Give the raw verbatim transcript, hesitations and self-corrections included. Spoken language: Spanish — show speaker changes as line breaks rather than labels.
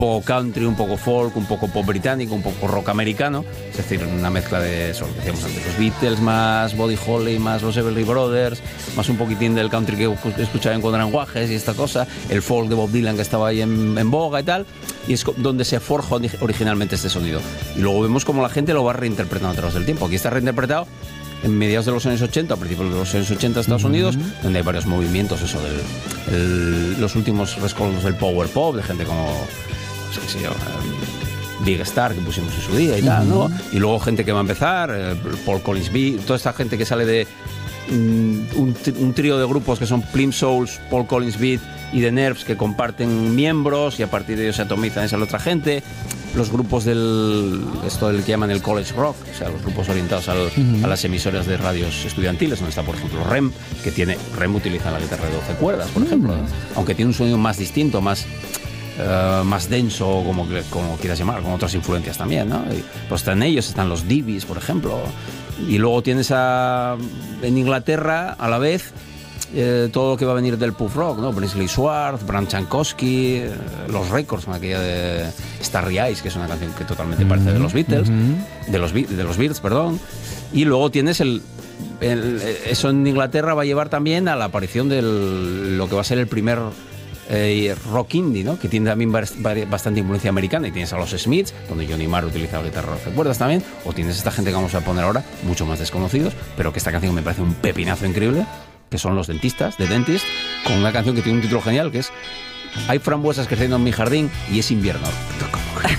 poco country, un poco folk, un poco pop británico, un poco rock americano, es decir, una mezcla de eso, lo que decíamos antes, los Beatles, más Buddy Holly, más los Everly Brothers, más un poquitín del country que escuchaba en Cuatro Lenguajes y esta cosa, el folk de Bob Dylan que estaba ahí en, en boga y tal, y es donde se forja originalmente este sonido. Y luego vemos cómo la gente lo va reinterpretando a través del tiempo. Aquí está reinterpretado en mediados de los años ochenta, a principios de los años ochenta en Estados Unidos, uh-huh. donde hay varios movimientos, eso, del, el, los últimos rescoldos del power pop, de gente como... qué sé yo, um, Big Star que pusimos en su día y uh-huh. tal, ¿no? Y luego gente que va a empezar, eh, Paul Collins Beat, toda esta gente que sale de um, un, un trío de grupos que son Plimsouls, Paul Collins Beat y The Nerves, que comparten miembros y a partir de ellos se atomizan esa la otra gente. Los grupos del, esto del que llaman el college rock, o sea, los grupos orientados al, uh-huh. a las emisoras de radios estudiantiles, donde está, por ejemplo, R E M, que tiene, R E M utiliza la guitarra de doce cuerdas, por uh-huh. ejemplo, ¿no? Aunque tiene un sonido más distinto, más... Uh, más denso, como, como quieras llamar, con otras influencias también, ¿no? Y, pues están ellos, están los Divis, por ejemplo, y luego tienes a, en Inglaterra, a la vez, eh, todo lo que va a venir del pub rock, ¿no? Brinsley Schwartz, Bram Chankowski, eh, los Records, aquella de Starry Eyes, que es una canción que totalmente mm-hmm. parece de los Beatles, mm-hmm. de los de los Beatles, perdón, y luego tienes el, el eso en Inglaterra va a llevar también a la aparición de lo que va a ser el primer Eh, rock indie, ¿no? Que tiene también bastante influencia americana, y tienes a los Smiths, donde Johnny Marr utiliza la guitarra de cuerdas también, o tienes esta gente que vamos a poner ahora, mucho más desconocidos, pero que esta canción me parece un pepinazo increíble, que son los Dentistas, The Dentist, con una canción que tiene un título genial, que es Hay frambuesas creciendo en mi jardín y es invierno.